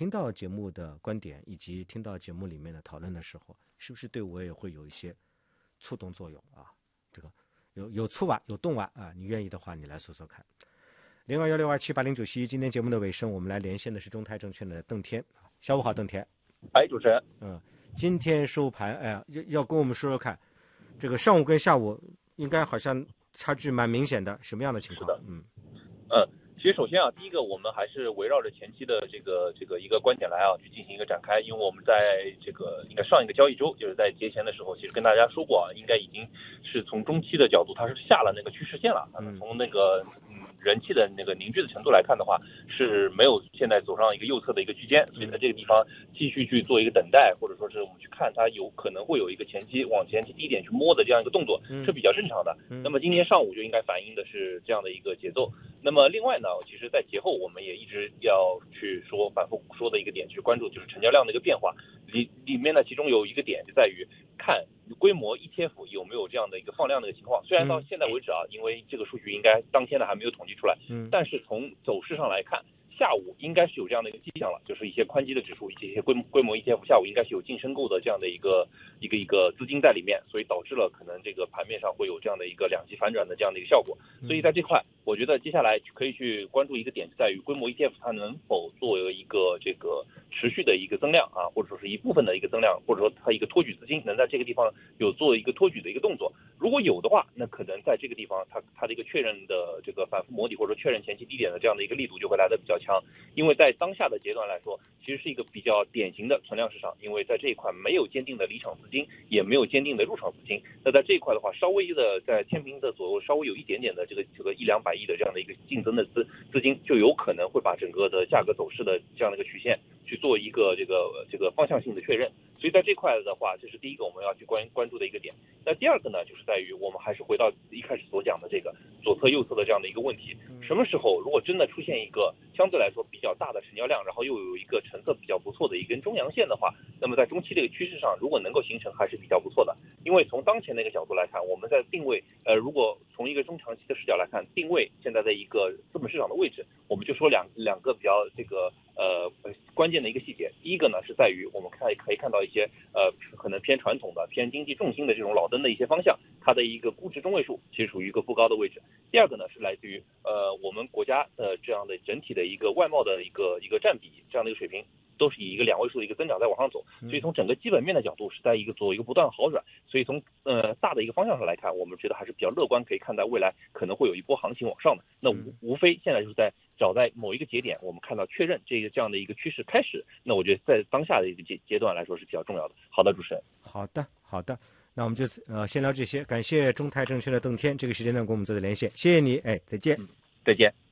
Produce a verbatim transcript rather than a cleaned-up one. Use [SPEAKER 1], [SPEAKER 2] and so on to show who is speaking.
[SPEAKER 1] 听到节目的观点以及听到节目里面的讨论的时候，是不是对我也会有一些触动作用啊？这个有有触吧，有动吧啊！你愿意的话，你来说说看。零二幺六二七八零九七，今天节目的尾声，我们来连线的是中泰证券的邓天。下午好，邓天。
[SPEAKER 2] 哎，主持人，
[SPEAKER 1] 嗯，今天收盘，哎呀，要要跟我们说说看，这个上午跟下午应该好像差距蛮明显的，什么样的情况？
[SPEAKER 2] 是的，
[SPEAKER 1] 嗯，
[SPEAKER 2] 嗯，其实首先啊，第一个我们还是围绕着前期的这个这个一个观点来啊，去进行一个展开，因为我们在这个应该上一个交易周，就是在节前的时候，其实跟大家说过啊，应该已经是从中期的角度，它是下了那个趋势线了，嗯，从那个嗯人气的那个凝聚的程度来看的话，是没有现在走上一个右侧的一个区间，所以在这个地方继续去做一个等待，或者说是我们去看它有可能会有一个前期往前期低点去摸的这样一个动作，是比较正常的。那么今天上午就应该反映的是这样的一个节奏。那么另外呢，其实在节后我们也一直要去说反复说的一个点，去关注就是成交量的一个变化。里里面呢，其中有一个点就在于看规模 E T F 有没有这样的一个放量的一个情况。虽然到现在为止啊，因为这个数据应该当天的还没有统计出来，但是从走势上来看，下午应该是有这样的一个迹象了，就是一些宽基的指数，一些一些规模规模 E T F 下午应该是有净申购的这样的一个一个一个资金在里面，所以导致了可能这个盘面上会有这样的一个两极反转的这样的一个效果。所以在这块，我觉得接下来可以去关注一个点，就在于规模 E T F 它能否作为一个这个持续的一个增量啊，或者说是一部分的一个增量，或者说它一个托举资金能在这个地方有做一个托举的一个动作。如果有的话，那可能在这个地方它它的一个确认的这个反复磨底或者说确认前期低点的这样的一个力度就会来得比较强。因为在当下的阶段来说，其实是一个比较典型的存量市场，因为在这一块没有坚定的离场资金，也没有坚定的入场资金。那在这一块的话，稍微的在天平的左右稍微有一点点的这个这个一两百亿的这样的一个竞争的资资金，就有可能会把整个的价格走势的这样的一个曲线去做一个这个这个方向性的确认。所以在这块的话，这是第一个我们要去关关注的一个点。那第二个呢，就是在于我们还是回到一开始所讲的这个左侧右侧的这样的一个问题。什么时候如果真的出现一个相对来说比较大的成交量，然后又有一个成色比较不错的一根中阳线的话，那么在中期这个趋势上，如果能够形成还是比较不错的。因为从当前的一个角度来看，我们在定位，呃，如果从一个中长期的视角来看，定位现在的一个资本市场的位置，我们就说两两个比较这个呃关键的一个细节。第一个呢是在于我们看可以看到一些呃可能偏传统的、偏经济重心的这种老登的一些方向，它的一个估值中位数其实属于一个不高的位置。第二个呢是来自于呃我们国家的这样的整体的一个外贸的一个一个占比这样的一个水平，都是以一个两位数的一个增长在往上走，所以从整个基本面的角度是在一个做一个不断好转，所以从呃大的一个方向上来看，我们觉得还是比较乐观，可以看待未来可能会有一波行情往上的。那无无非现在就是在找在某一个节点，我们看到确认这个这样的一个趋势开始，那我觉得在当下的一个阶阶段来说是比较重要的。好的，主持人。
[SPEAKER 1] 好的，好的。那我们就呃先聊这些，感谢中泰证券的邓天这个时间段跟我们做的连线，谢谢你，哎，再见，
[SPEAKER 2] 嗯、再见。